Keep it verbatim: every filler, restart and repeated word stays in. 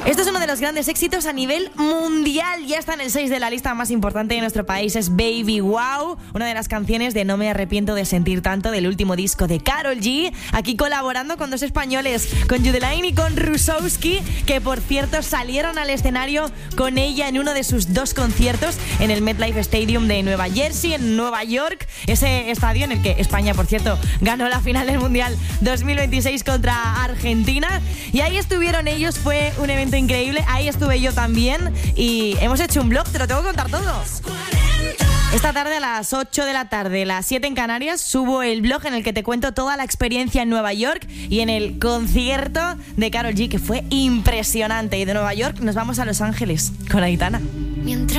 Esto es uno de los grandes éxitos a nivel mundial. Ya está en el seis de la lista más importante de nuestro país. Es Baby Wow, una de las canciones de No me arrepiento de sentir tanto del último disco de Karol G. Aquí colaborando con dos españoles, con Judelaine y con Rusowski, que por cierto salieron al escenario con ella en uno de sus dos conciertos en el MetLife Stadium de Nueva Jersey, en Nueva York. Ese estadio en el que España, por cierto, ganó la final del Mundial dos mil veintiséis contra Argentina. Y ahí estuvieron ellos, fue un evento increíble. Ahí estuve yo también y hemos hecho un vlog, te lo tengo que contar todo. Esta tarde a las ocho de la tarde, las siete en Canarias, subo el vlog en el que te cuento toda la experiencia en Nueva York y en el concierto de Karol G, que fue impresionante. Y de Nueva York nos vamos a Los Ángeles con Aitana. Mientras